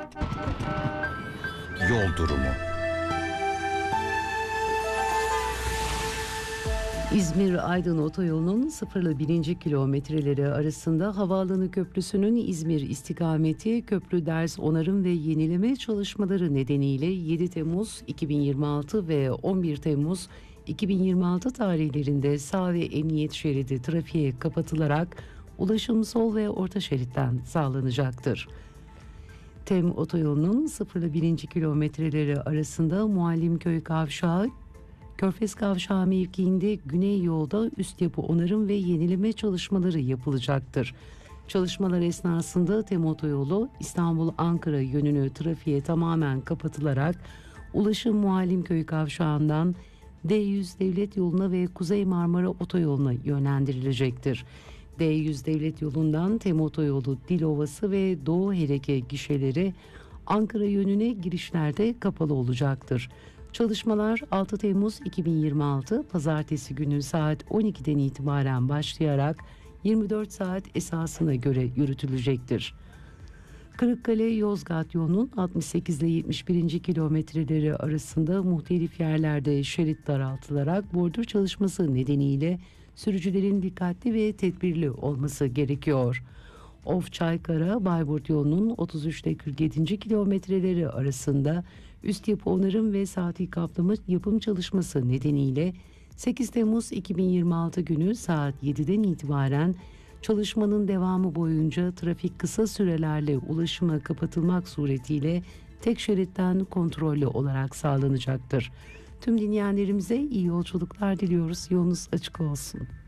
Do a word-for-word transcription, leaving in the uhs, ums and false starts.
Yol durumu. İzmir-Aydın otoyolunun sıfır ile birinci kilometreleri arasında Havaalanı Köprüsü'nün İzmir istikameti köprü ders onarım ve yenileme çalışmaları nedeniyle yedi Temmuz iki bin yirmi altı ve on bir Temmuz iki bin yirmi altı tarihlerinde sağ ve emniyet şeridi trafiğe kapatılarak ulaşım sol ve orta şeritten sağlanacaktır. TEM otoyolunun sıfır ile birinci kilometreleri arasında Muallimköy Kavşağı, Körfez Kavşağı mevkiinde güney yolda üst yapı onarım ve yenileme çalışmaları yapılacaktır. Çalışmalar esnasında TEM otoyolu İstanbul-Ankara yönünü trafiğe tamamen kapatılarak ulaşım Muallimköy Kavşağı'ndan D yüz devlet yoluna ve Kuzey Marmara otoyoluna yönlendirilecektir. D yüz devlet yolundan TEM otoyolu Dilovası ve Doğu Hereke gişeleri Ankara yönüne girişlerde kapalı olacaktır. Çalışmalar altı Temmuz iki bin yirmi altı Pazartesi günü saat on ikiden itibaren başlayarak yirmi dört saat esasına göre yürütülecektir. Kırıkkale-Yozgat yolunun altmış sekiz ile yetmiş birinci kilometreleri arasında muhtelif yerlerde şerit daraltılarak bordür çalışması nedeniyle sürücülerin dikkatli ve tedbirli olması gerekiyor. Of-Çaykara-Bayburt yolunun otuz üç ile kırk yedinci kilometreleri arasında üst yapı onarım ve saati kaplama yapım çalışması nedeniyle sekiz Temmuz iki bin yirmi altı günü saat yediden itibaren çalışmanın devamı boyunca trafik kısa sürelerle ulaşıma kapatılmak suretiyle tek şeritten kontrollü olarak sağlanacaktır. Tüm dinleyenlerimize iyi yolculuklar diliyoruz. Yolunuz açık olsun.